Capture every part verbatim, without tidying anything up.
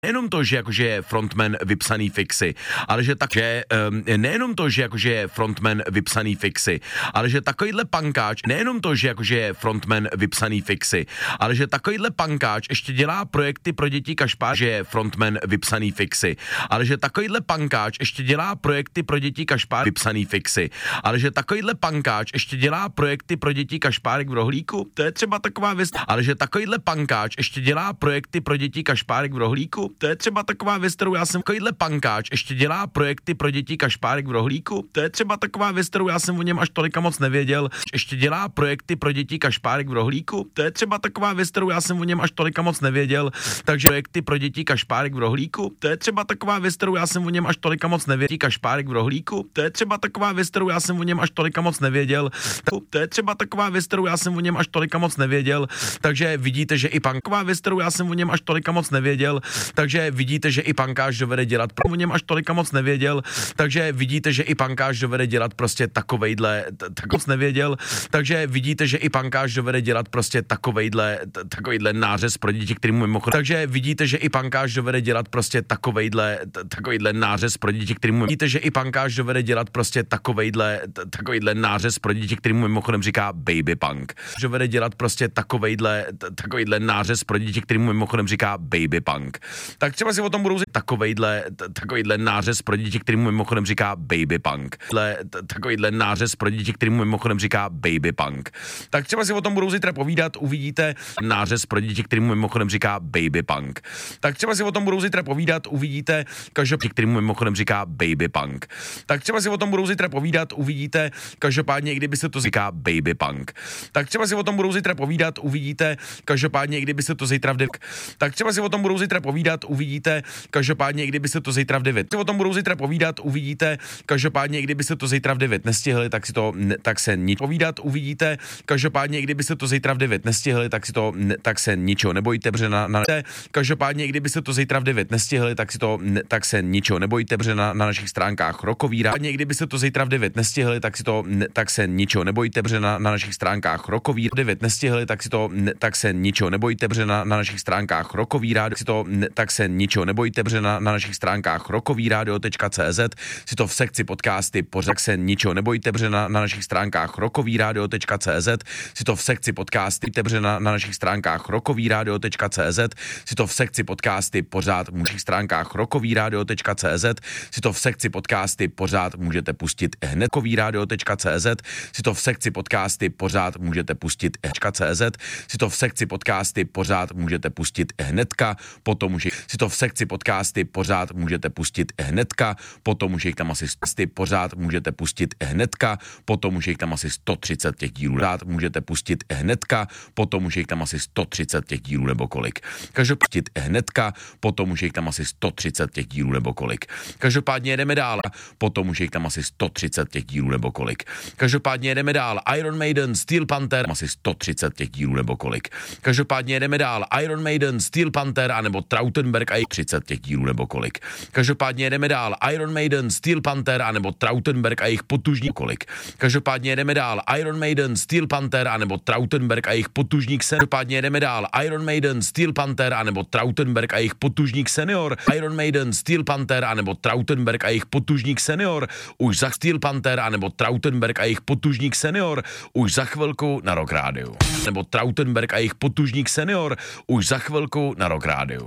Nejenom to, že jakože je frontman vypsaný fixy, ale že tak, že um, nejenom to, že jakože je frontman vypsaný fixy, ale že takovýhle pankáč, nejenom to, že jakože je frontman vypsaný fixy, ale že takovýhle pankáč ještě dělá projekty pro děti kašpár, že je frontman vypsaný fixy, ale že takovýhle pankáč ještě dělá projekty pro děti kašpár vypsaný fixy, ale že takovýhle pankáč ještě dělá projekty pro děti kašpárek v rohlíku, to je třeba taková věc, ale že takovýhle pankáč ještě dělá projekty pro děti kašpárek v rohlíku, to je třeba taková věc, kterou já jsem, takovýhle pankáč ještě dělá projekty pro děti kašpárek v rohlíku, to je třeba taková věc, kterou já jsem o něm až tolika moc nevěděl, ještě dělá projekty pro děti kašpárek v rohlíku, to je třeba taková věc, kterou já jsem o něm až tolika moc nevěděl, takže projekty pro děti kašpárek v rohlíku, to je třeba taková věc, kterou já jsem o něm až tolika moc nevěděl, kašpárek v rohlíku, to je třeba taková věc, kterou já jsem o něm až tolika moc nevěděl, to je třeba taková věc, kterou já jsem o něm až tolika moc nevěděl, takže vidíte, že i panková věc, kterou já jsem o něm až tolika moc nevěděl, takže vidíte, že i pankáč dovede dělat, o něm až tolika moc nevěděl, takže vidíte, že i pankáč dovede dělat prostě takovejhle, tak moc nevěděl, takže vidíte, že i pankáč dovede dělat prostě takovejhle, takovejhle nářez pro děti, kterým mimochodem, takže vidíte, že i pankáč dovede dělat prostě takovejhle, takovejhle nářez pro děti, kterým vidíte, že i pankáč dovede dělat prostě takovejhle, takovejhle nářez pro děti, kterým mimochodem říká baby punk. Dovede dělat prostě takovejhle, takovejhle nářez pro děti, kterým mimochodem říká baby punk. Tak třeba si o tom budou říct takovejhle, takovejhle nářez pro děti, kterým mimochodem říká baby punk. Takovejhle nářez pro děti, kterým mimochodem říká baby punk. Tak třeba si o tom budou zítra povídat, uvidíte nářez pro děti, kterým mimochodem říká baby punk. Tak třeba si o tom budou zítra povídat, uvidíte každopádně, kterým mimochodem říká baby punk. Tak třeba si o tom budou zítra povídat, uvidíte každopádně, kdyby se to říká baby punk. Tak třeba si o tom budou zítra povídat, uvidíte každopádně, kdyby se to zítra v devět. Tak třeba si o tom budou zítra povídat, uvidíte každopádně, kdyby se to zítra v devět. O tom budou zítra povídat, uvidíte každopádně, kdyby se to zítra v devět nestihli, tak si to ne, tak se nic povídat, uvidíte každopádně, kdyby se to zítra v devět nestihli, tak si to ne, tak se ničeho nebojte, protože na, na každopádně, kdyby se to zítra v devět nestihli, tak si to ne, tak se ničeho nebojte, protože na, na našich stránkách Rokový rádio, kdyby se to zítra v devět nestihli, tak si to ne, tak se ničeho nebojte, protože na, na našich stránkách Rokový v devět nestihli, tak si to ne, tak se ničeho nebojte, protože na, na našich stránkách Rokový rádio si to ne, tak se ničeho nebojte, protože na, na našich stránkách rokovýradio tečka cé zet si to v sekci podcasty pořád se ničeho nebojte, protože na, na našich stránkách rokovýradio tečka cé zet si to v sekci podcasty, protože na, na našich stránkách rokovýradio tečka cé zet si to v sekci podcasty pořád v našich stránkách rokovýradio tečka cé zet si to v sekci podcasty pořád můžete pustit hned rokovýradio tečka cé zet si to v sekci podcasty pořád můžete pustit hned.cz si to v sekci podcasty pořád můžete pustit hnedka, potom už si to v sekci podcasty pořád můžete pustit hnedka, potom už jich tam asi sty pořád můžete pustit hnedka, potom už jich tam asi sto třicet těch dílů rád můžete pustit hnedka, potom už jich tam asi sto třicet těch dílů nebo kolik. Každopádně hnedka, potom už jich tam asi sto třicet těch dílů nebo kolik. Každopádně jedeme dál, potom už jich tam asi sto třicet těch dílů nebo kolik. Každopádně jedeme dál, Iron Maiden, Steel Panther, asi sto třicet těch dílů nebo kolik. Každopádně jedeme dál, Iron Maiden, Steel Panther a nebo Trautenberg a jich třicet těch dílů nebo kolik. Každopádně jedeme dál, Iron Maiden, Steel Panther a nebo Trautenberg a jich potužník kolik. Každopádně jedeme dál, Iron Maiden, Steel Panther a nebo Trautenberg a jich potužník sen. Každopádně jedeme dál, Iron Maiden, Steel Panther a nebo Trautenberg a jich potužník senior. Iron Maiden, Steel Panther a nebo Trautenberg a jich potužník senior. Už za Steel Panther a nebo Trautenberg a jich potužník senior. Už za chvilku na Rock Rádiu. Nebo Trautenberg a jich potužník senior. Už za chvilku na Rock Rádiu.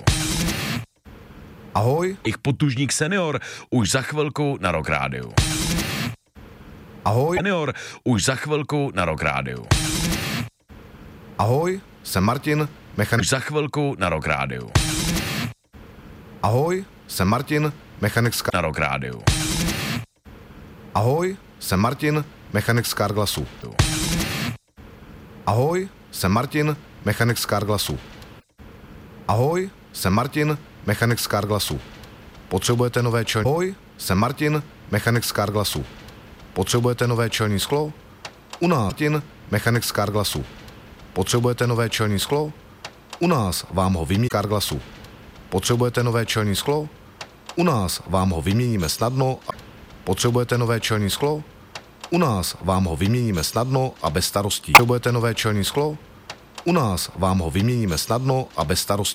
Ahoj. Ich potužník senior už za chvilku na Rock Rádiu. Ahoj. Senior už za chvilku na Rock Rádiu. Ahoj, jsem Martin, mechanik. Už za chvilku na Rock Rádiu. Ahoj, jsem Martin, mechanik z na Rock Rádiu. Ahoj, jsem Martin, mechanik z Carglassu. Ahoj, jsem Martin, mechanik z Carglassu. Ahoj, jsem Martin, mechanik z Carglassu. Potřebujete nové čelní... Ahoj, jsem Martin, mechanik z Carglassu. Potřebujete nové čelní sklo? U nás Martin, mechanik z Carglassu. Potřebujete nové čelní sklo? U nás vám ho vymění Carglassu. Potřebujete nové čelní sklo? U nás vám ho vyměníme snadno. A... Potřebujete nové čelní sklo? U nás vám ho vyměníme snadno a bez starostí. Potřebujete nové čelní sklo? U nás vám ho vyměníme snadno a bez starostí.